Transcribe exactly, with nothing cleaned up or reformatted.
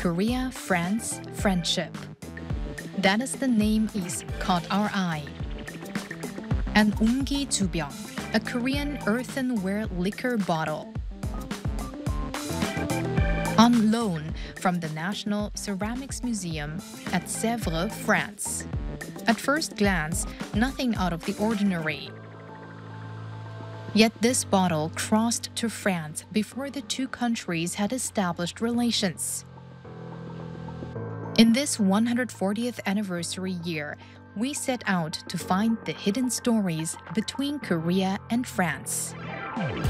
Korea-France friendship. That is the name is caught our eye. And Umgi Tubyeong, a Korean earthenware liquor bottle. On loan from the National Ceramics Museum at Sèvres, France. At first glance, nothing out of the ordinary. Yet this bottle crossed to France before the two countries had established relations. In this one hundred fortieth anniversary year, we set out to find the hidden stories between Korea and France.